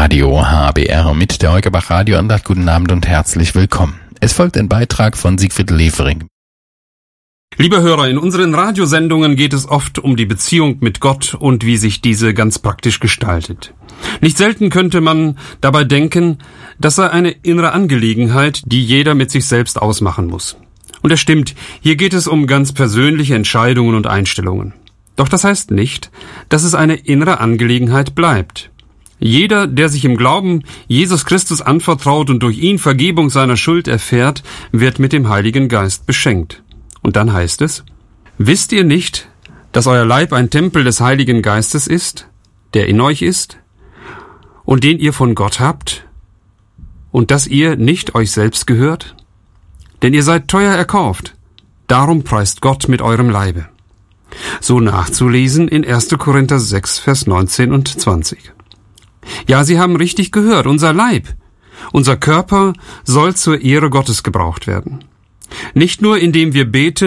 Radio HBR mit der Heugerbach Radioandacht. Guten Abend und herzlich willkommen. Es folgt ein Beitrag von Siegfried Levering. Liebe Hörer, in unseren Radiosendungen geht es oft um die Beziehung mit Gott und wie sich diese ganz praktisch gestaltet. Nicht selten könnte man dabei denken, das sei eine innere Angelegenheit, die jeder mit sich selbst ausmachen muss. Und es stimmt, hier geht es um ganz persönliche Entscheidungen und Einstellungen. Doch das heißt nicht, dass es eine innere Angelegenheit bleibt. Jeder, der sich im Glauben Jesus Christus anvertraut und durch ihn Vergebung seiner Schuld erfährt, wird mit dem Heiligen Geist beschenkt. Und dann heißt es: Wisst ihr nicht, dass euer Leib ein Tempel des Heiligen Geistes ist, der in euch ist, und den ihr von Gott habt, und dass ihr nicht euch selbst gehört? Denn ihr seid teuer erkauft, darum preist Gott mit eurem Leibe. So nachzulesen in 1. Korinther 6, Vers 19 und 20. Ja, Sie haben richtig gehört, unser Leib, unser Körper soll zur Ehre Gottes gebraucht werden. Nicht nur indem wir beten